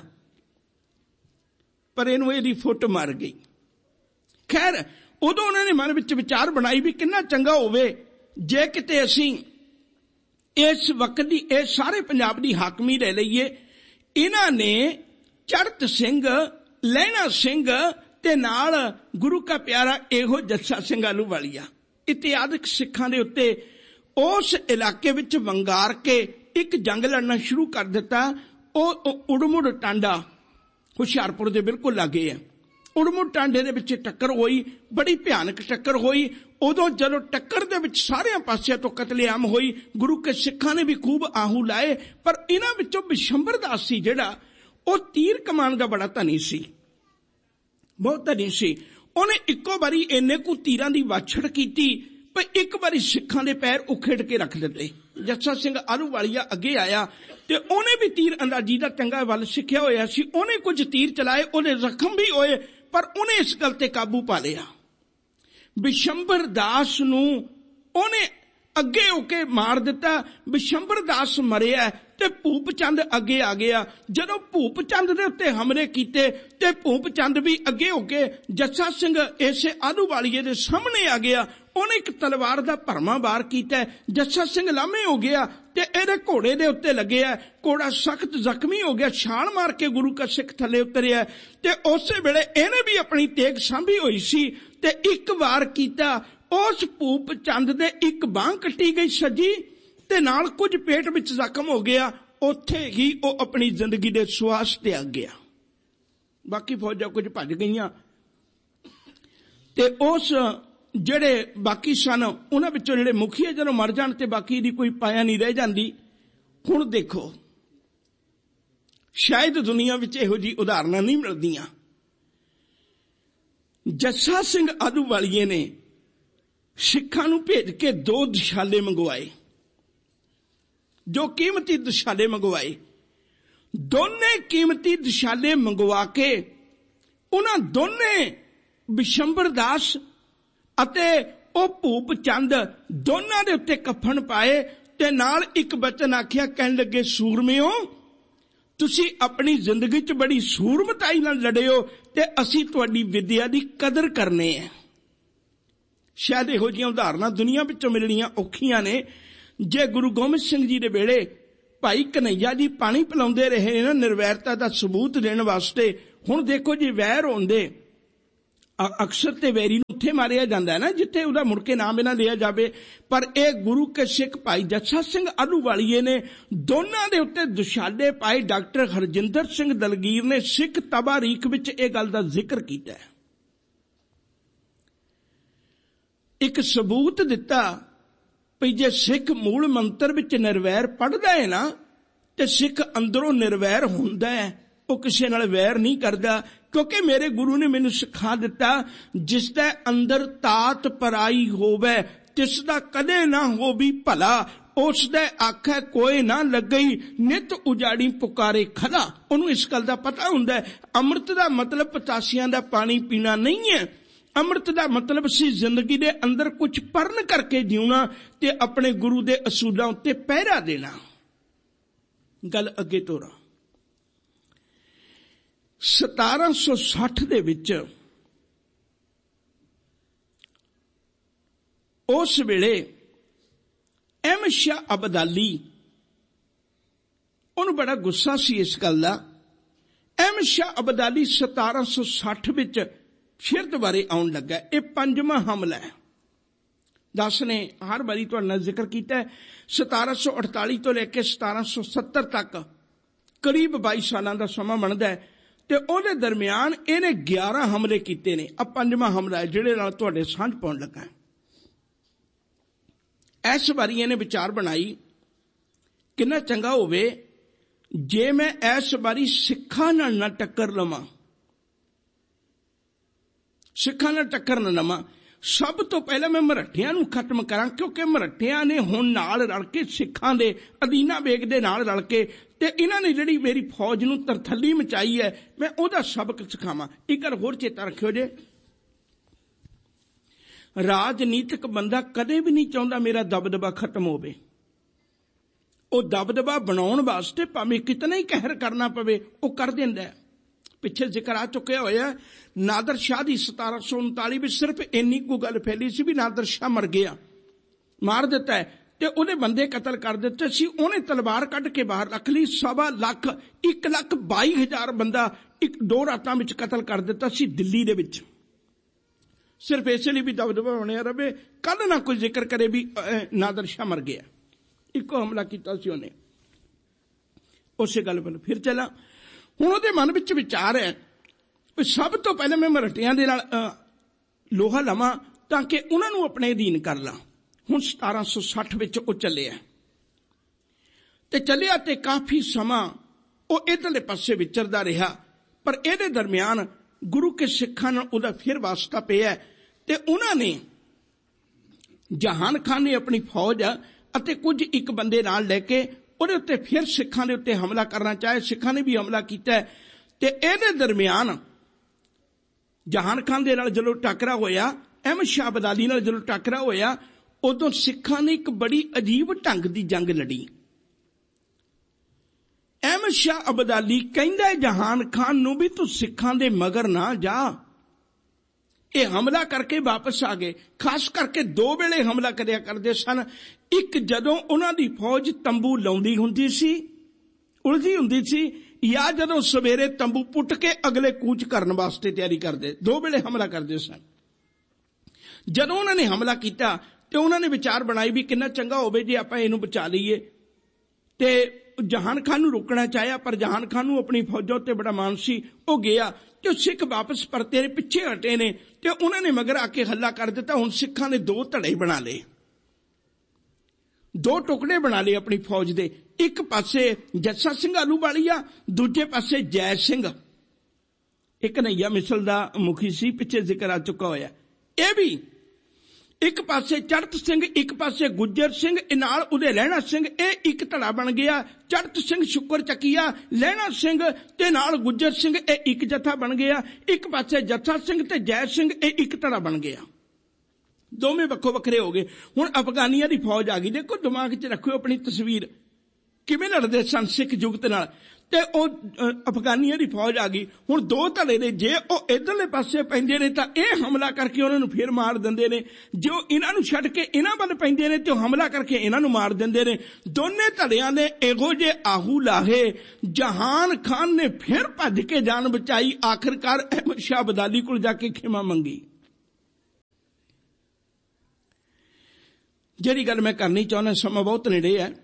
ਪਰ ਇਹਨੂੰ ਇਹਦੀ ਫੁੱਟ ਮਾਰ ਗਈ। ਖੈਰ, ਉਦੋਂ ਉਹਨਾਂ ਨੇ ਮਨ ਵਿੱਚ ਵਿਚਾਰ ਬਣਾਈ ਵੀ ਕਿੰਨਾ ਚੰਗਾ ਹੋਵੇ ਜੇ ਕਿਤੇ ਅਸੀਂ ਇਸ ਵਕਤ ਦੀ ਇਹ ਸਾਰੇ ਪੰਜਾਬ ਦੀ ਹਾਕਮੀ ਲੈ ਲਈਏ। ਇਹਨਾਂ ਨੇ ਚੜ੍ਹਤ ਸਿੰਘ, ਲਹਿਣਾ ਸਿੰਘ ਤੇ ਨਾਲ ਗੁਰੂ ਕਾ ਪਿਆਰਾ ਇਹੋ ਜੱਸਾ ਸਿੰਘ ਆਹਲੂਵਾਲੀਆ ਇਤਿਆਦਿਕ ਸਿੱਖਾਂ ਦੇ ਉੱਤੇ ਉਸ ਇਲਾਕੇ ਵਿੱਚ ਵੰਗਾਰ ਕੇ ਇੱਕ ਜੰਗ ਲੜਨਾ ਸ਼ੁਰੂ ਕਰ ਦਿੱਤਾ। ਉਹ ਉੜਮੁੜ ਟਾਂਡਾ ਹੁਸ਼ਿਆਰਪੁਰ ਦੇ ਬਿਲਕੁਲ ਲਾਗੇ ਹੈ। ਉੜਮੁੜ ਟਾਂਡੇ ਦੇ ਵਿੱਚ ਟੱਕਰ ਹੋਈ, ਬੜੀ ਭਿਆਨਕ ਟੱਕਰ ਹੋਈ। ਉਦੋਂ ਜਦੋਂ ਟੱਕਰ ਦੇ ਵਿੱਚ ਸਾਰਿਆਂ ਪਾਸਿਆਂ ਤੋਂ ਕਤਲੇਆਮ ਹੋਈ, ਗੁਰੂ ਕੇ ਸਿੱਖਾਂ ਨੇ ਵੀ ਖੂਬ ਆਹੂ ਲਾਏ। ਪਰ ਇਹਨਾਂ ਵਿੱਚੋਂ ਬਿਸ਼ੰਬਰ ਦਾਸ ਸੀ ਜਿਹੜਾ, ਉਹ ਤੀਰ ਕਮਾਨ ਦਾ ਬੜਾ ਧਨੀ ਸੀ, ਬਹੁਤ ਧਨੀ ਸੀ। ਉਹਨੇ ਇੱਕੋ ਵਾਰੀ ਇੰਨੇ ਕੁ ਤੀਰਾਂ ਦੀ ਵਾਛੜ ਕੀਤੀ ਪਰ ਇੱਕ ਵਾਰੀ ਸਿੱਖਾਂ ਦੇ ਪੈਰ ਉਖੇੜ ਕੇ ਰੱਖ ਦਿੱਤੇ। ਜੱਸਾ ਸਿੰਘ ਆਹਲੂਵਾਲੀਆ ਅੱਗੇ ਆਇਆ ਤੇ ਉਹਨੇ ਵੀ ਤੀਰ ਅੰਦਾਜ਼ੀ ਦਾ ਚੰਗਾ ਵੱਲ ਸਿੱਖਿਆ ਹੋਇਆ ਸੀ। ਉਹਨੇ ਕੁਝ ਤੀਰ ਚਲਾਏ, ਉਹਦੇ ਜ਼ਖਮ ਵੀ ਹੋਏ, ਪਰ ਉਹਨੇ ਇਸ ਗੱਲ ਤੇ ਕਾਬੂ ਪਾ ਲਿਆ। ਬਿਸ਼ੰਬਰ ਦਾਸ ਨੂੰ ਉਹਨੇ ਅੱਗੇ ਹੋ ਕੇ ਮਾਰ ਦਿੱਤਾ। ਬਿਸ਼ੰਬਰ ਦਾਸ ਮਰਿਆ ਤੇ ਭੂਪ ਚੰਦ ਅੱਗੇ ਆ ਗਿਆ। ਜਦੋਂ ਭੂਪ ਚੰਦ ਦੇ ਉੱਤੇ ਹਮਲੇ ਕੀਤੇ ਤੇ ਭੂਪ ਚੰਦ ਵੀ ਅੱਗੇ ਹੋ ਕੇ ਜੱਸਾ ਸਿੰਘ ਇਸੇ ਆਹਲੂਵਾਲੀਏ ਦੇ ਸਾਹਮਣੇ ਆ ਗਿਆ। ਉਹਨੇ ਇੱਕ ਤਲਵਾਰ ਦਾ ਭਰਮਾ ਵਾਰ ਕੀਤਾ। ਜੱਸਾ ਸਿੰਘ ਲਾਮੇ ਹੋ ਗਿਆ ਤੇ ਇਹਦੇ ਘੋੜੇ ਦੇ ਉੱਤੇ ਲੱਗਿਆ। ਘੋੜਾ ਸਖਤ ਜ਼ਖਮੀ ਹੋ ਗਿਆ, ਛਾਲ ਮਾਰ ਕੇ ਗੁਰੂ ਕਾ ਸਿੱਖ ਥੱਲੇ ਉਤਰਿਆ ਤੇ ਉਸੇ ਵੇਲੇ ਇਹਨੇ ਵੀ ਆਪਣੀ ਤੇਗ ਸਾਂਭੀ ਹੋਈ ਸੀ ਤੇ ਇੱਕ ਵਾਰ ਕੀਤਾ। ਉਸ ਭੂਪ ਚੰਦ ਦੇ ਇੱਕ ਬਾਂਹ ਕੱਟੀ ਗਈ ਸੱਜੀ ਤੇ ਨਾਲ ਕੁਝ ਪੇਟ ਵਿੱਚ ਜ਼ਖਮ ਹੋ ਗਿਆ। ਉੱਥੇ ਹੀ ਉਹ ਆਪਣੀ ਜ਼ਿੰਦਗੀ ਦੇ ਸਵਾਸ ਤੇ ਆ ਗਿਆ। ਬਾਕੀ ਫੌਜਾਂ ਕੁਝ ਭੱਜ ਗਈਆਂ ਤੇ ਉਸ ਜਿਹੜੇ ਬਾਕੀ ਸਨ ਉਹਨਾਂ ਵਿੱਚੋਂ ਜਿਹੜੇ ਮੁਖੀਏ ਜਦੋਂ ਮਰ ਜਾਣ ਤੇ ਬਾਕੀ ਦੀ ਕੋਈ ਪਾਇਆ ਨਹੀਂ ਰਹਿ ਜਾਂਦੀ। ਹੁਣ ਦੇਖੋ, ਸ਼ਾਇਦ ਦੁਨੀਆ ਵਿੱਚ ਇਹੋ ਜਿਹੀ ਉਦਾਹਰਨਾਂ ਨਹੀਂ ਮਿਲਦੀਆਂ। ਜੱਸਾ ਸਿੰਘ ਆਹਲੂਵਾਲੀਏ ਨੇ ਸਿੱਖਾਂ ਨੂੰ ਭੇਜ ਕੇ 2 ਦੁਸ਼ਾਲੇ ਮੰਗਵਾਏ, ਜੋ ਕੀਮਤੀ ਦੁਸ਼ਾਲੇ ਮੰਗਵਾਏ। ਦੋਨੇ ਕੀਮਤੀ ਦੁਸ਼ਾਲੇ ਮੰਗਵਾ ਕੇ ਉਹਨਾਂ ਦੋਨੇ ਬਿਸ਼ੰਬਰ ਦਾਸ ਅਤੇ ਉਹ ਭੂਪ ਚੰਦ ਦੋਨਾਂ ਦੇ ਉੱਤੇ ਕਫਨ ਪਾਏ ਤੇ ਨਾਲ ਇੱਕ ਬਚਨ ਆਖਿਆ, ਕਹਿਣ ਲੱਗੇ, ਸੂਰਮਿਓ, ਤੁਸੀਂ ਆਪਣੀ ਜ਼ਿੰਦਗੀ 'ਚ ਬੜੀ ਸੂਰਮਤਾਈ ਨਾਲ ਲੜੇ ਹੋ ਤੇ ਅਸੀਂ ਤੁਹਾਡੀ ਵਿਦਿਆ ਦੀ ਕਦਰ ਕਰਨੇ ਹੈ। ਸ਼ਾਇਦ ਇਹੋ ਜਿਹੀਆਂ ਉਦਾਹਰਨਾਂ ਦੁਨੀਆ ਵਿੱਚੋਂ ਮਿਲਣੀਆਂ ਔਖੀਆਂ ਨੇ। ਜੇ ਗੁਰੂ ਗੋਬਿੰਦ ਸਿੰਘ ਜੀ ਦੇ ਵੇਲੇ भाई कन्हैया जी पानी पिलाउंदे रहे ना निर्वैरता का सबूत देने वास्ते। हुण देखो जी वैर होंदे अक्सर ते वैरी नूं उत्थे मारिया जांदा है ना जिथे उहदा मुड़ के नाम ना लिया जाए, पर यह गुरु के सिख भाई जस्सा सिंह आलूवालीए ने दोनों के उत्ते दुशाले पाए। डॉक्टर हरजिंदर सिंह दलगीर ने सिख तबारीख विच इह गल दा जिक्र कीता है, एक सबूत दिता भी जे सिख मूल मंत्र विच निर्वैर पढ़दा है ना ते सिख अंदरों निर्वैर हुंदा है, वो किसी नाल वैर नहीं करदा। क्योंकि मेरे गुरु ने मैनू सिखा दिता जिसदा अंदर तात पराई होवे तिसदा कदे ना हो भी भला, उसदा आखे कोई ना लगई नित उजाड़ी पुकारे खला। उन्होंने इस गल दा पता हुंदा है अमृत दा मतलब पतासियां दा पानी पीना नहीं है। अमृत दा मतलब सी जिंदगी दे अंदर कुछ परन करके जीना ते अपने गुरु दे असूलां उत्ते पहरा देना। गल अगे तोरा 1760 दे विच उस वेले अहमद शाह अब्दाली उन्हें बड़ा गुस्सा सी इस गल दा। अहमद शाह अब्दाली 1760 विच फिर दोबारे आउण लगा। यह 5वां हमला है। दस ने हर बारी तुहाडे नाल जिक्र किया है 1748 तो लेके 1770 तक करीब 22 सालों का समा बनता है ते उहदे दरमियान इहने 11 हमले कीते ने। अब 5वां हमला है जिहदे नाल तुहाडे सांझ पाउण लगा है। इस बारी इहने विचार बनाई कितना चंगा होवे जे मैं इस बारी सिखां नाल ना टक्कर लवां, सिखां नाल टक्कर ना लवां। सब तो पहले मैं मराठियां नूं खत्म करां, क्योंकि मराठियां ने हुण नाल रल के सिखां दे अदीना बेग दे नाल रल के ते इन्हां ने जिहड़ी मेरी फौज नूं तरथली मचाई है मैं उहदा सबक सिखावां। एक गल होर चेता रखियो जे राजनीतिक बंदा कदे भी नहीं चाहुंदा मेरा दबदबा खत्म होवे। वो दबदबा बनाउण वास्ते भावें कितना ही कहर करना पवे वो कर दिंदा है। पिछे जिक्र आ चुकिया होया नादर शाह की 1739 में सिर्फ इन्नी को गल फैली सी भी नादर शाह मर गया, मार दिता है ते उहदे बंदे कतल कर दिते सी। उहने तलवार कढ़ के बाहर रख ली। 1.25 लाख 1,22,000 बंदा एक 2 रातां विच कतल कर दिता सी दिल्ली दे विच, सिर्फ इसलिए भी दबदबा बनया रहे कल ना कोई जिक्र करे भी नादर शाह मर गया। इको हमला किया सी उहने। उस गल वाल फिर चला। हुण उहदे मन विच विचार है भी सब तो पहले मैं मराठियां दे नाल लोहा लवां ताकि उन्हां नूं अपने अधीन कर ला। हुण 1760 विच वो चलिया ते चलिया ते काफी समा वो इधरले पासे विचरदा रहा, पर इहदे दरमियान गुरु के सिखां नाल उहदा फिर वास्ता पिया ते उन्हां ने जहान खान ने अपनी फौज अते कुछ एक बंदे नाल लैके उहदे उत्ते फिर सिखां दे उत्ते हमला करना चाहे। सिखां ने भी हमला कीता ते इहदे दरमियान जहान खान दे नाल जदों टकरा होया, अहमद शाह अब्दाली नाल जदों टकरा होया, उदों सिखां ने एक बड़ी अजीब ढंग दी जंग लड़ी। अहमद शाह अब्दाली कहंदा है जहान खान नूं भी तू सिखां दे मगर ना जा। ये हमला करके वापस आ गए। खास करके 2 वेले हमला करिया करदे सन। एक जदों उन्हां दी फौज तंबू लाउंदी हुंदी सी, उलझी हुंदी सी, या जदों सवेरे तंबू पुट के अगले कूच करने वास्ते तैयारी करते। 2 वेले हमला करते सन। जदों उन्होंने हमला किया तो उन्होंने विचार बनाई भी कितना चंगा होवे जे आपां इहनूं बचा लईए ते जहान खान नूं रोकना चाहया, पर जहान खान नूं अपनी फौजां उत्ते बड़ा मान सी। वो गया तो सिख वापस परते ने, पिछे हटे ने ते उन्होंने मगर आके हल्ला कर दिता। हुण सिखां ने 2 धड़े बना ले, 2 टुकड़े बना ले अपनी फौज दे। एक पासे जस्सा सिंह आलूवालिया, दूजे पासे जय सिंह, एक कन्हैया मिसल दा मुखी सी, पिछे जिक्र आ चुका होया। यह भी एक पासे चढ़त सिंह, एक पासे गुज्जर सिंह, नाल उहदे लहणा सिंह, यह एक धड़ा बन गया। चढ़त सिंह शुक्र चकिया, लहणा सिंह ते नाल गुज्जर सिंह, यह एक जत्था बन गया। एक पासे जत्था सिंह ते जय सिंह, यह एक धड़ा बन गया। दोवें वक्खो वखरे हो गए। हुण अफगानियां दी फौज आ गई। देखो दिमाग च रखो अपनी तस्वीर। किवें लड़दे सन सिख जुगत नाल। ते अफगानियां दी फौज आ गई। हुण दो धड़े ने, जे ਉਹ इधरले पासे पैंदे ने तां ਇਹ हमला करके ਉਹਨਾਂ ਨੂੰ फिर मार ਦਿੰਦੇ ਨੇ, जो ਇਹਨਾਂ ਨੂੰ ਛੱਡ ਕੇ ਇਹਨਾਂ ਵੱਲ ਪੈਂਦੇ ਨੇ ਤੇ ਉਹ हमला करके ਇਹਨਾਂ ਨੂੰ मार ਦਿੰਦੇ ਨੇ। ਦੋਨੇ ਧੜਿਆਂ ਨੇ ਇਹੋ ਜਿਹੇ ਆਹੂ ਲਾਹੇ। ਜਹਾਨ ਖਾਨ ਨੇ फिर ਭੱਜ ਕੇ ਜਾਨ ਬਚਾਈ। आखिरकार अहमद शाह अब्दाली ਕੋਲ ਜਾ ਕੇ ਖਿਮਾ ਮੰਗੀ। ਜਿਹੜੀ ਗੱਲ मैं करनी चाਹੁੰਦਾ, ਸਮਾਂ बहुत नेड़े है,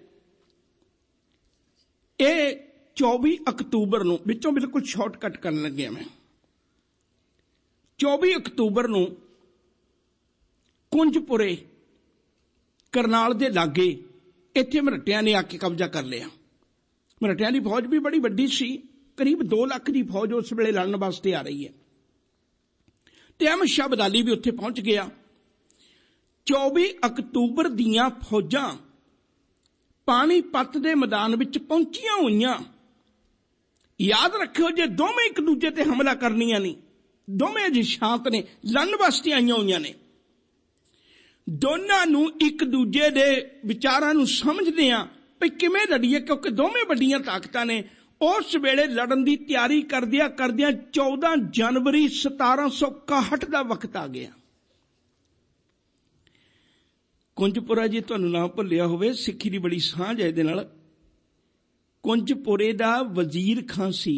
ਇਹ 24 ਅਕਤੂਬਰ ਨੂੰ ਵਿੱਚੋਂ ਬਿਲਕੁਲ ਸ਼ਾਰਟਕਟ ਕਰਨ ਲੱਗਿਆ ਮੈਂ। 24 ਅਕਤੂਬਰ ਨੂੰ ਕੁੰਜਪੁਰੇ ਕਰਨਾਲ ਦੇ ਲਾਗੇ ਇੱਥੇ ਮਰਾਠਿਆਂ ਨੇ ਆ ਕੇ ਕਬਜ਼ਾ ਕਰ ਲਿਆ। ਮਰਾਠਿਆਂ ਦੀ ਫੌਜ ਵੀ ਬੜੀ ਵੱਡੀ ਸੀ, ਕਰੀਬ 2 ਲੱਖ ਦੀ ਫੌਜ ਉਸ ਵੇਲੇ ਲੜਨ ਵਾਸਤੇ ਆ ਰਹੀ ਹੈ। ਤੇ ਅਹਿਮਦ ਸ਼ਾਹ ਅਬਦਾਲੀ ਵੀ ਉੱਥੇ ਪਹੁੰਚ ਗਿਆ। 24 ਅਕਤੂਬਰ ਦੀਆਂ ਫੌਜਾਂ ਪਾਣੀਪਤ ਦੇ ਮੈਦਾਨ ਵਿੱਚ ਪਹੁੰਚੀਆਂ ਹੋਈਆਂ। याद रखियो, जे दोवें एक दूजे ते हमला करनियां नहीं, दोवें अजे शांत ने, लड़न वास्ते आईयां होईयां ने। दोनां नूं एक दूजे दे विचारां नूं समझदे आ भी किवें लड़ीए, क्योंकि दोवें वड्डियां ताकतां ने। उस वेले लड़न दी तैयारी करदियां 14 जनवरी 1761 दा वक्त आ गया। कुंजपुरा जी तुहानूं नाम भुल्लिया होवे, सिੱਖੀ दी बड़ी साझ है इहदे नाल। कुंजपुरे दा वजीर खां सी,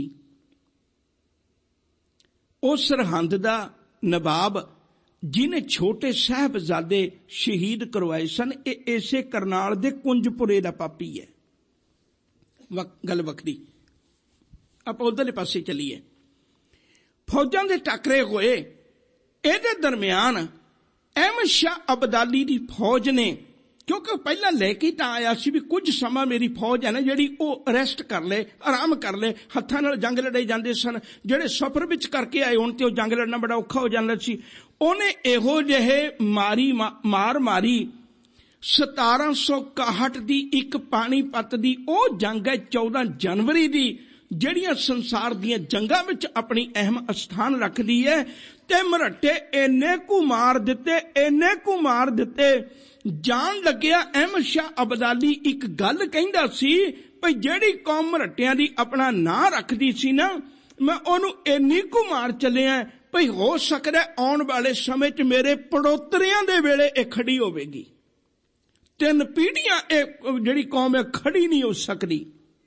ਉਹ ਸਰਹੰਦ ਦਾ ਨਵਾਬ ਜਿਹਨੇ ਛੋਟੇ ਸਾਹਿਬਜ਼ਾਦੇ ਸ਼ਹੀਦ ਕਰਵਾਏ ਸਨ। ਇਹ ਇਸੇ ਕਰਨਾਲ ਦੇ ਕੁੰਜਪੁਰੇ ਦਾ ਪਾਪੀ ਹੈ। ਗੱਲ ਵੱਖਰੀ। ਆਪਾਂ ਉਧਰਲੇ ਪਾਸੇ ਚੱਲੀਏ। ਫੌਜਾਂ ਦੇ ਟੱਕਰੇ ਹੋਏ। ਇਹਦੇ ਦਰਮਿਆਨ ਅਹਿਮਦ ਸ਼ਾਹ ਅਬਦਾਲੀ ਦੀ ਫੌਜ ਨੇ, क्योंकि पहला लैके तां आया सी भी कुछ समा मेरी फौज है ना जिहड़ी ਉਹ अरेस्ट कर ले, आराम कर ले। हत्थां नाल जंग लड़ाई जांदे सन, ਜਿਹੜੇ सफर विच करके आए हुण ते ਉਹ जंग लड़ना बड़ा औखा हो जांदा सी। ਉਹਨੇ ਇਹੋ ਜਿਹੇ ਮਾਰ ਮਾਰੀ। 1761 ਦੀ ਇੱਕ ਪਾਣੀਪਤ ਦੀ ਉਹ ਜੰਗ ਹੈ 14 ਜਨਵਰੀ ਦੀ, ਜਿਹੜੀਆਂ ਸੰਸਾਰ ਦੀਆਂ ਜੰਗਾਂ ਵਿੱਚ ਆਪਣੀ ਅਹਿਮ ਸਥਾਨ ਰੱਖਦੀ ਹੈ। ਤੇ ਮਰਾਠੇ ਇੰਨੇ ਕੁ ਮਾਰ ਦਿੱਤੇ ਜਾਣ ਲੱਗਿਆ। ਅਹਿਮਦ ਸ਼ਾਹ ਅਬਦਾਲੀ ਇੱਕ ਗੱਲ ਕਹਿੰਦਾ ਸੀ ਭਈ ਜਿਹੜੀ ਕੌਮ ਮਰਾਠਿਆਂ ਦੀ ਆਪਣਾ ਨਾਂ ਰੱਖਦੀ ਸੀ ਨਾ, ਮੈਂ ਉਹਨੂੰ ਇੰਨੀ ਕੁ ਮਾਰ ਚੱਲਿਆ ਭਈ ਹੋ ਸਕਦਾ ਆਉਣ ਵਾਲੇ ਸਮੇਂ 'ਚ ਮੇਰੇ ਪੜੋਤਰਿਆਂ ਦੇ ਵੇਲੇ ਇਹ ਖੜੀ ਹੋਵੇਗੀ। 3 ਪੀੜ੍ਹੀਆਂ ਇਹ ਜਿਹੜੀ ਕੌਮ ਹੈ ਖੜੀ ਨਹੀਂ ਹੋ ਸਕਦੀ।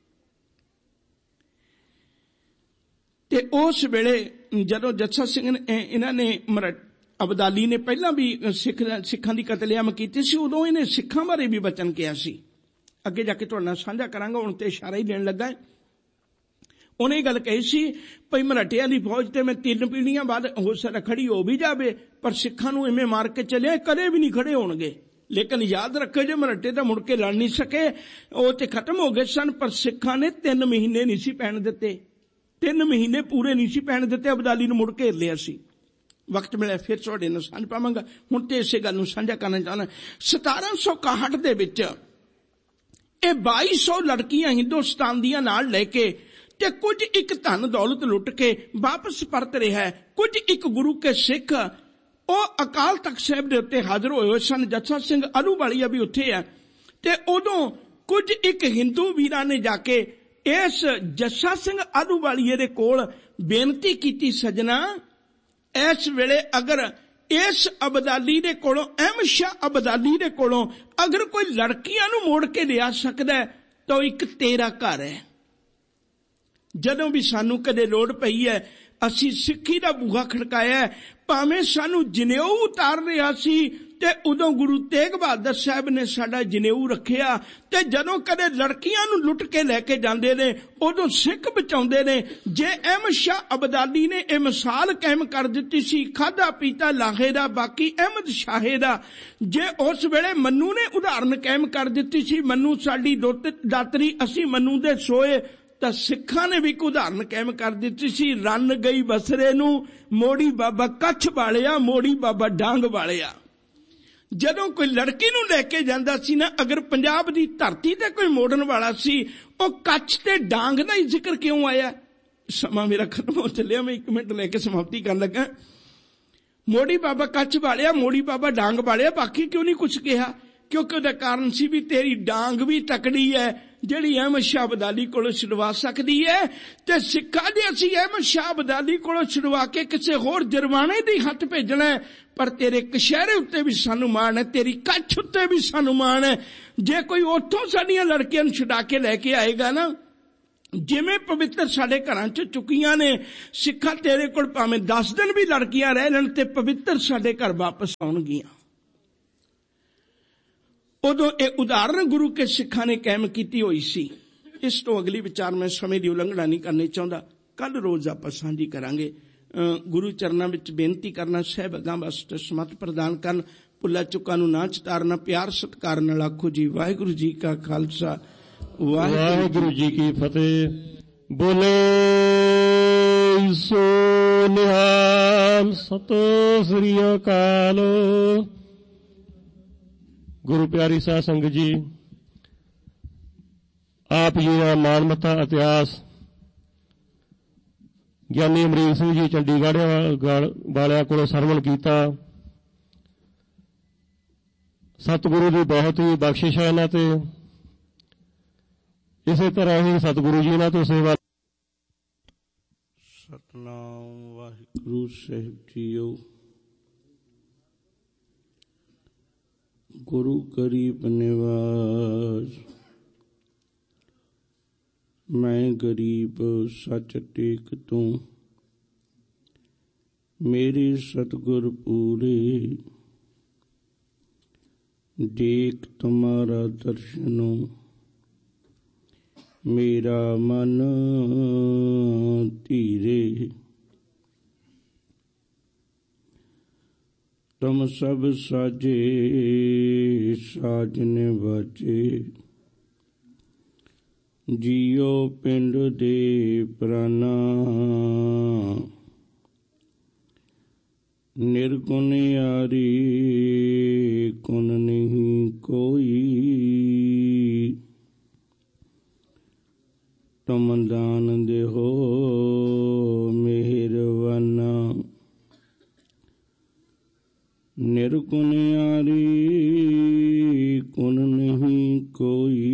ਤੇ ਉਸ ਵੇਲੇ ਜਦੋਂ ਜੱਸਾ ਸਿੰਘ ਇਹਨਾਂ ਨੇ ਅਬਦਾਲੀ ਨੇ ਪਹਿਲਾਂ ਵੀ ਸਿੱਖਾਂ ਦੀ ਕਤਲੇਆਮ ਕੀਤੀ ਸੀ, ਉਦੋਂ ਇਹਨੇ ਸਿੱਖਾਂ ਬਾਰੇ ਵੀ ਬਚਨ ਕਿਹਾ ਸੀ। ਅੱਗੇ ਜਾ ਕੇ ਤੁਹਾਡੇ ਨਾਲ ਸਾਂਝਾ ਕਰਾਂਗਾ, ਹੁਣ ਤੇ ਇਸ਼ਾਰਾ ਹੀ ਦੇਣ ਲੱਗਾ। ਉਹਨੇ ਇਹ ਗੱਲ ਕਹੀ ਸੀ ਭਈ ਮਰਾਠਿਆਂ ਦੀ ਫੌਜ ਤੇ ਮੈਂ 3 ਪੀੜ੍ਹੀਆਂ ਬਾਅਦ ਹੋ ਸਕਦਾ ਖੜੀ ਹੋ ਵੀ ਜਾਵੇ, ਪਰ ਸਿੱਖਾਂ ਨੂੰ ਇਵੇਂ ਮਾਰ ਕੇ ਚੱਲਿਆ ਕਦੇ ਵੀ ਨਹੀਂ ਖੜੇ ਹੋਣਗੇ। ਲੇਕਿਨ ਯਾਦ ਰੱਖੋ, ਜੇ ਮਰਾਠੇ ਤਾਂ ਮੁੜ ਕੇ ਲੜ ਨਹੀਂ ਸਕੇ, ਉਹ ਤੇ ਖਤਮ ਹੋ ਗਏ ਸਨ। ਪਰ ਸਿੱਖਾਂ ਨੇ 3 ਮਹੀਨੇ ਨਹੀਂ ਸੀ ਪੈਣ ਦਿੱਤੇ, 3 ਮਹੀਨੇ ਪੂਰੇ ਨਹੀਂ ਸੀ ਪੈਣ ਦਿੱਤੇ। ਅਬਦਾਲੀ ਨੂੰ ਮੁੜ ਘੇਰ ਲਿਆ ਸੀ। ਵਕਤ ਮਿਲਿਆ ਫਿਰ ਤੁਹਾਡੇ ਨਾਲ ਸਾਂਝ ਪਾਵਾਂਗਾ। ਹੁਣ ਤੇ ਇਸੇ ਗੱਲ ਨੂੰ ਸਾਂਝਾ ਕਰਨਾ ਚਾਹੁੰਦਾ। 1761 ਦੇ ਵਿੱਚ ਇਹ 2200 ਲੜਕੀਆਂ ਹਿੰਦੁਸਤਾਨ ਦੀਆਂ ਨਾਲ ਲੈ ਕੇ ਤੇ ਕੁਝ ਇੱਕ ਧਨ ਦੌਲਤ ਲੁੱਟ ਕੇ ਵਾਪਸ ਪਰਤ ਰਿਹਾ। ਕੁਝ ਇੱਕ ਗੁਰੂ ਕੇ ਸਿੱਖ ਉਹ ਅਕਾਲ ਤਖਤ ਸਾਹਿਬ ਦੇ ਉੱਤੇ ਹਾਜ਼ਰ ਹੋਏ ਸਨ। ਜੱਸਾ ਸਿੰਘ ਆਹਲੂਵਾਲੀਆ ਵੀ ਉੱਥੇ ਆ। ਤੇ ਉਦੋਂ ਕੁਝ ਇੱਕ ਹਿੰਦੂ ਵੀਰਾਂ ਨੇ ਜਾ ਕੇ ਇਸ ਜੱਸਾ ਸਿੰਘ ਆਹਲੂਵਾਲੀਏ ਦੇ ਕੋਲ ਬੇਨਤੀ ਕੀਤੀ, ਸਜਣਾ ਇਸ ਵੇਲੇ ਅਗਰ ਇਸ ਅਬਦਾਲੀ ਦੇ ਕੋਲੋਂ, ਅਹਿਮਦ ਸ਼ਾਹ ਅਬਦਾਲੀ ਦੇ ਕੋਲੋਂ ਅਗਰ ਕੋਈ ਲੜਕੀਆਂ ਨੂੰ ਮੋੜ ਕੇ ਲਿਆ ਸਕਦਾ ਤਾਂ ਇੱਕ ਤੇਰਾ ਘਰ ਹੈ। ਜਦੋਂ ਵੀ ਸਾਨੂੰ ਕਦੇ ਲੋੜ ਪਈ ਹੈ ਅਸੀਂ ਸਿੱਖੀ ਦਾ ਬੂਹਾ ਖੜਕਾਇਆ। ਭਾਵੇਂ ਸਾਨੂੰ ਜਨੇਊ ਉਤਾਰ ਰਿਹਾ ਸੀ ਤੇ ਉਦੋਂ ਗੁਰੂ ਤੇਗ ਬਹਾਦਰ ਸਾਹਿਬ ਨੇ ਸਾਡਾ ਜਨੇਊ ਰੱਖਿਆ। ਤੇ ਜਦੋਂ ਕਦੇ ਲੜਕੀਆਂ ਨੂੰ ਲੁੱਟ ਕੇ ਲੈ ਕੇ ਜਾਂਦੇ ਨੇ ਉਦੋਂ ਸਿੱਖ ਬਚਾਉਂਦੇ ਨੇ। ਜੇ ਅਹਿਮਦ ਸ਼ਾਹ ਅਬਦਾਲੀ ਨੇ ਇਹ ਮਿਸਾਲ ਕਾਇਮ ਕਰ ਦਿੱਤੀ ਸੀ, ਖਾਧਾ ਪੀਤਾ ਲਾਹੇ ਦਾ ਬਾਕੀ ਅਹਿਮਦ ਸ਼ਾਹੇ ਦਾ। ਜੇ ਉਸ ਵੇਲੇ ਮੰਨੂ ਨੇ ਉਦਾਹਰਨ ਕਾਇਮ ਕਰ ਦਿੱਤੀ ਸੀ, ਮੰਨੂ ਸਾਡੀ ਦਾਤਰੀ ਅਸੀਂ ਮੰਨੂ ਦੇ ਸੋਏ, ਤਾਂ ਸਿੱਖਾਂ ਨੇ ਵੀ ਇੱਕ ਉਦਾਹਰਨ ਕਾਇਮ ਕਰ ਦਿੱਤੀ ਸੀ, ਰੰਨ ਗਈ ਬਸਰੇ ਨੂੰ ਮੋੜੀ ਬਾਬਾ ਕੱਛ ਵਾਲਿਆ, ਮੋੜੀ ਬਾਬਾ ਡਾਂਗ ਵਾਲਿਆ। ਜਦੋਂ ਕੋਈ ਲੜਕੀ ਨੂੰ ਲੈ ਕੇ ਜਾਂਦਾ ਸੀ ਨਾ, ਅਗਰ ਪੰਜਾਬ ਦੀ ਧਰਤੀ ਤੇ ਕੋਈ ਮੋੜਨ ਵਾਲਾ ਸੀ, ਉਹ ਕੱਛ ਤੇ ਡਾਂਗ ਦਾ ਹੀ ਜ਼ਿਕਰ ਕਿਉਂ ਆਇਆ? ਸਮਾਂ ਮੇਰਾ ਖਤਮ ਹੋ ਚੱਲਿਆ, ਮੈਂ 1 ਮਿੰਟ ਲੈ ਕੇ ਸਮਾਪਤੀ ਕਰਨ ਲੱਗਾ। ਮੋੜੀ ਬਾਬਾ ਕੱਛ ਵਾਲਿਆ, ਮੋੜੀ ਬਾਬਾ ਡਾਂਗ ਵਾਲਿਆ, ਬਾਕੀ ਕਿਉਂ ਨਹੀਂ ਕੁਛ ਕਿਹਾ? क्योंकि उहदा कारण सी भी तेरी डांग भी तकड़ी है जिहड़ी अहमद शाह अब्दाली कोलों छुड़वा सकदी है। ते सिक्खां दे असीं अहमद शाह अब्दाली कोलों छुड़वा के किसी होर जरवाने दी हथ भेजना है, पर तेरे कशहरे उत्ते भी सानू मान है, तेरी कच्छ उत्ते भी सानू मान है। जे कोई उत्थों साडियां लड़कियां नूं छुड़ा के लैके आएगा ना, जिवें पवित्र साडे घरां च चुकियां ने, सिक्खां तेरे कोल भावें 10 दिन भी लड़कियां रह लैण ते पवित्र साडे घर वापस आउणगियां। उदों ये उदाहरण गुरु के सिखां ने कायम कीती होई सी। इस तो अगली विचार मैं समय की उलंघना नहीं करनी चाहता, कल रोज आपां सांझी करांगे। गुरु चरनां विच बेनती करना, सहब अगां वास्ते समत प्रदान करन, भुल्ला चुकां नूं ना चितारना, प्यार सत्कार नाल आखो जी वाहिगुरू जी का खालसा वाहिगुरू जी की फतेह। बोले सो निहाल, सतਿ ਸ੍ਰੀ ਅਕਾਲ। गुरु प्यारी साध संगत जी, आप जी का मानमत्ता इतिहास ज्ञानी अमरीक सिंह जी चंडीगढ़ वालियां कोलों सरवण कीता। सतगुरु की बहुत ही बख्शिश है इन्हां ते। इसे तरह ही सतगुरु जी इन्हां तो सेवा। सतनाम वाहिगुरू साहिब जीओ। गुरु गरीब निवास, मैं गरीब सच टेक तू, मेरे सतगुर पूरे, देख तुम्हारा दर्शनो, मेरा मन धीरे। तुम सब साजे साजन बाजे, जियो पिंड दे प्राणा, निर्गुण यारी गुण नहीं कोई, तुम दान देहो मेहरबाना, निर्गुण यारी गुण नहीं कोई,